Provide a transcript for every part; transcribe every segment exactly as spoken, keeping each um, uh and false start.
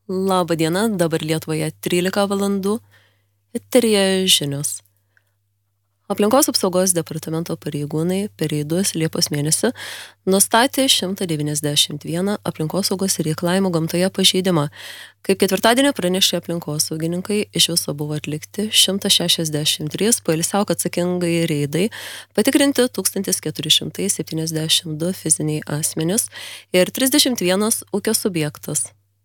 Labą dieną, dabar Lietuvoje trylika valandų, eteryje žinios. Aplinkos apsaugos departamento pareigūnai per reidus Liepos mėnesį nustatė šimtą devyniasdešimt vieną aplinkosaugos reikalavimų gamtoje pažeidimą. Kaip ketvirtadienį pranešė aplinkosaugininkai, iš viso buvo atlikti šimtas šešiasdešimt trys poilsiauk atsakingai reidai, patikrinti tūkstantis keturi šimtai septyniasdešimt du fiziniai asmenys ir trisdešimt vienas ūkio subjektas.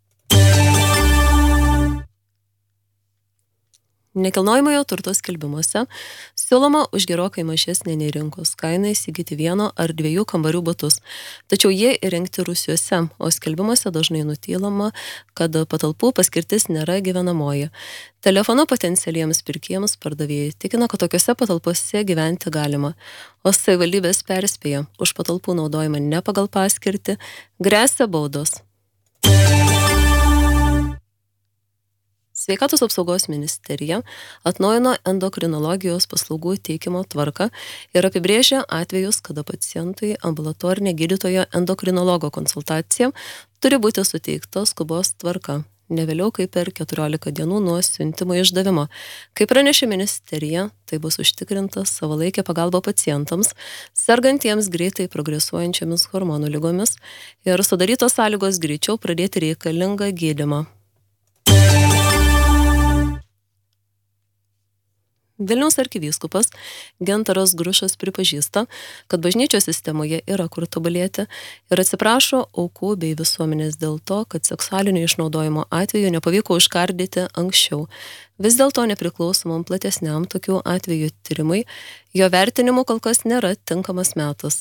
Nekilnojamojo turto skelbimuose siūloma už gerokai mažesnę nei rinkos kainą įsigyti vieno ar dviejų kambarių butus, tačiau jie įrengti rūsiuose, o skelbimuose dažnai nutylama, kad patalpų paskirtis nėra gyvenamoji. Telefonu potencialiems pirkėjams pardavėjai tikina, kad tokiose patalpose gyventi galima, o savivaldybės perspėja, už patalpų naudojimą ne pagal paskirtį gresia baudos. Sveikatos apsaugos ministerija atnaujino endokrinologijos paslaugų teikimo tvarką ir apibrėžė atvejus, kada pacientui ambulatorinė gydytojo endokrinologo konsultacija turi būti suteikta skubos tvarka, ne vėliau kaip per keturiolika dienų nuo siuntimo išdavimo. Kaip pranešė ministerija, tai bus užtikrinta savalaikė pagalba pacientams, sergantiems greitai progresuojančiomis hormonų ligomis ir sudarytos sąlygos greičiau pradėti reikalingą gydymą. Vilniaus arkivyskupas Gintaras Grušas pripažįsta, kad bažnyčios sistemoje yra kur tobulėti ir atsiprašo aukų bei visuomenės dėl to, kad seksualinio išnaudojimo atveju nepavyko užkardyti anksčiau. Vis dėlto nepriklausomam platesniam tokių atvejų tyrimui, jo vertinimu kol kas nėra tinkamas metas.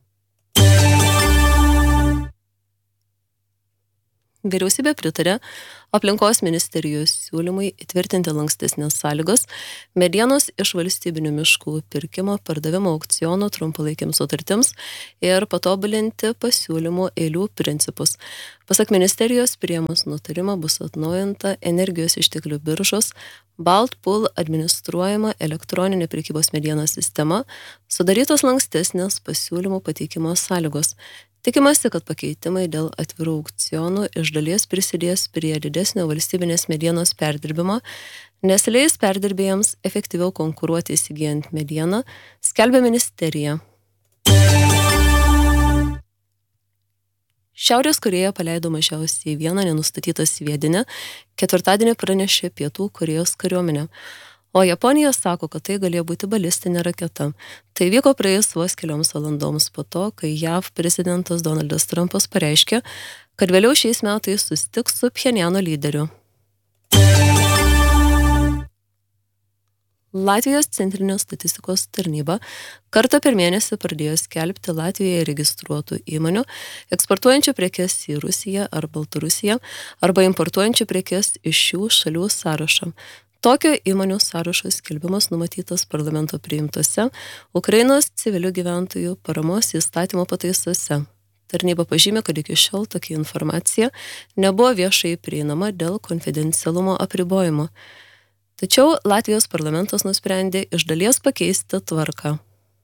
Vyriausybė pritarė aplinkos ministerijos siūlymui įtvirtinti lankstesnės sąlygos medienos iš valstybinių miškų pirkimo, pardavimo aukcionų trumpalaikiams sutartims ir patobulinti pasiūlymų eilių principus. Pasak ministerijos, priėmus nutarimą bus atnaujinta energijos išteklių biržos Baltpool administruojama elektroninė prekybos medienos sistema, sudarytos lankstesnės pasiūlymų pateikimo sąlygos. Tikimasi, kad pakeitimai dėl atvirų aukcionų iš dalies prisidės prie didesnio valstybinės medienos perdirbimo, nes leis perdirbėjams efektyviau konkuruoti įsigijant medieną, skelbia ministerija. Šiaurės Korėja paleido mažiausiai vieną nenustatytą sviedinį, ketvirtadienį pranešė Pietų Korėjos kariuomenė. O Japonija sako, kad tai galėjo būti balistinė raketa. Tai vyko praėjus vos kelioms valandoms po to, kai J A V prezidentas Donaldas Trumpas pareiškė, kad vėliau šiais metais susitiks su Pchenjano lyderiu. Latvijos centrinio statistikos tarnyba kartą per mėnesį pradėjo skelbti Latvijoje registruotų įmonių, eksportuojančių prekes į Rusiją ar Baltarusiją arba importuojančių prekes iš šių šalių sąrašą. Tokio įmonių sąrašo skelbimas numatytas parlamento priimtose Ukrainos civilių gyventojų paramos įstatymo pataisose. Tarnyba pažymė, kad iki šiol tokia informacija nebuvo viešai prieinama dėl konfidencialumo apribojimo. Tačiau Latvijos parlamentas nusprendė iš dalies pakeisti tvarką.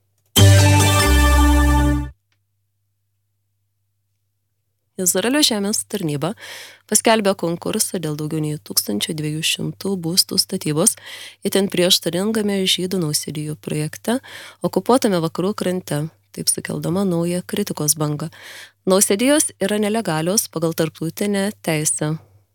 Izraelio žemės tarnyba paskelbė konkursą dėl daugiau nei tūkstančio dviejų šimtų būstų statybos itin prieštaringame žydų nausėdijų projekte okupuotame vakarų krante, taip sukeldama naują kritikos bangą. Nausėdijos yra nelegalios pagal tarptautinę teisę.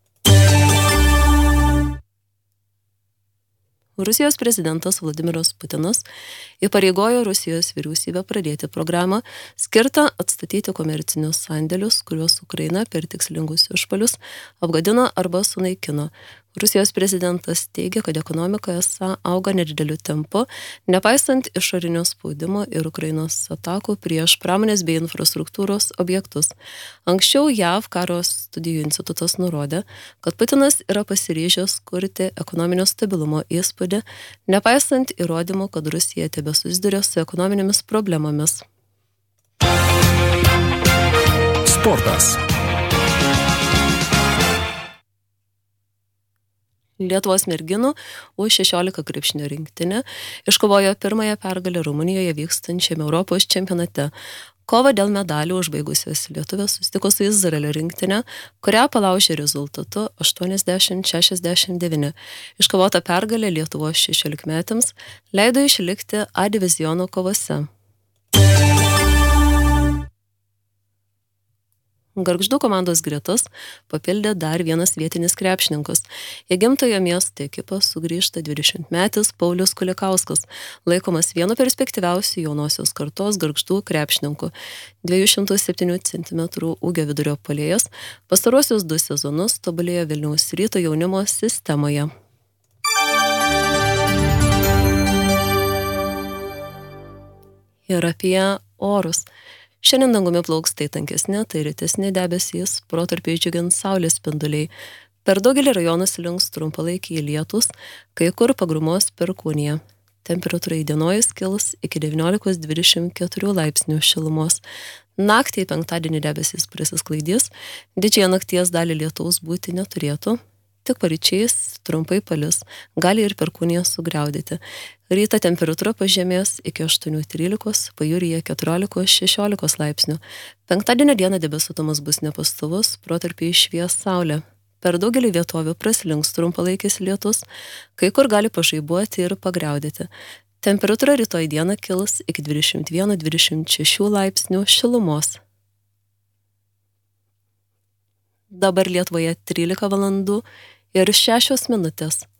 Rusijos prezidentas Vladimiras Putinas įpareigojo Rusijos vyriausybę pradėti programą skirtą atstatyti komercinius sandėlius, kuriuos Ukraina per tikslingus išpuolius apgadino arba sunaikino. Rusijos prezidentas teigia, kad ekonomika esą auga nedideliu tempu, nepaisant išorinio spaudimo ir Ukrainos atakų prieš pramonės bei infrastruktūros objektus. Anksčiau J A V karo studijų institutas nurodė, kad Putinas yra pasiryžęs kurti ekonominio stabilumo įspūdį, nepaisant įrodymų, kad Rusija tebesusiduria su ekonominėmis problemomis. Sportas. Lietuvos merginų U šešiolika krepšinio rinktinė iškovojo pirmąją pergalę Rumunijoje vykstančiame Europos čempionate. Kova dėl medalių užbaigusios lietuvės susitiko su Izraelio rinktinė, kurią palaužė rezultatu aštuoniasdešimt šešiasdešimt devyni. Iškovota pergalė Lietuvos šešiolikmetėms leido išlikti A diviziono kovose. Gargždų komandos gretas papildė dar vienas vietinis krepšininkas. Į gimtojo miesto ekipą sugrįžta dvidešimtmetis Paulius Kulikauskas, laikomas vienu perspektyviausių jaunosios kartos Gargždų krepšininkų. dviejų šimtų septynių centimetrų ūgio vidurio puolėjas pastaruosius du sezonus tobulėjo Vilniaus Ryto jaunimo sistemoje. Ir apie orus. Šiandien dangumi plauks tai tankesni, tai rytesni debesys, protarpiais džiugins saulės spinduliai. Per daugelį rajonų slinks trumpalaikiai lietūs, kai kur pagrumos perkūnija. Temperatūra įdienojus kils iki devyniolikos dvidešimt keturių laipsnių šilumos. Naktį penktadienį debesys prisisklaidys, didžiąją nakties dalį lietaus būti neturėtų. Tik paryčiais trumpai palis, gali ir perkūnija sugriaudyti. Rytą temperatūra pažemės iki aštuonių trylikos, pajūryje keturiolikos šešiolikos laipsnių. Penktadienio dieną debesuotumas bus nepastovus, protarpiais švies saulė. Per daugelį vietovių praslinks trumpalaikis lietus, kai kur gali pažaibuoti ir pagriaudyti. Temperatūra rytoj dieną kils iki dvidešimt vieno dvidešimt šešių laipsnių šilumos. Dabar Lietuvoje trylika valandų ir šešios minutės.